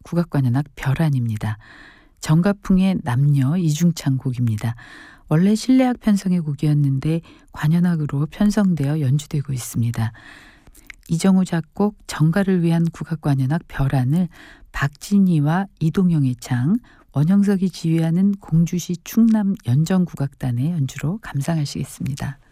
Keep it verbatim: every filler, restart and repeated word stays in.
국악관현악 별안입니다. 정가풍의 남녀 이중창 곡입니다. 원래 실내악 편성의 곡이었는데 관현악으로 편성되어 연주되고 있습니다. 이정우 작곡 정가를 위한 국악관현악 별안을 박진희와 이동영의 창, 원형석이 지휘하는 공주시 충남 연정국악단의 연주로 감상하시겠습니다.